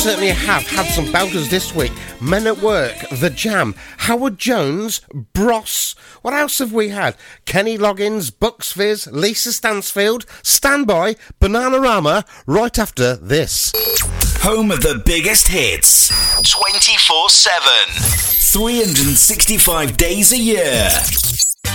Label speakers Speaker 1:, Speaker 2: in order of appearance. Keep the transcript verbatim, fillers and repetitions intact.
Speaker 1: Certainly have had some belters this week. Men at Work, The Jam, Howard Jones, Bros. What else have we had? Kenny Loggins, Bucks Fizz, Lisa Stansfield, Standby, Bananarama, right after this.
Speaker 2: Home of the biggest hits. twenty-four seven. three hundred sixty-five days a year.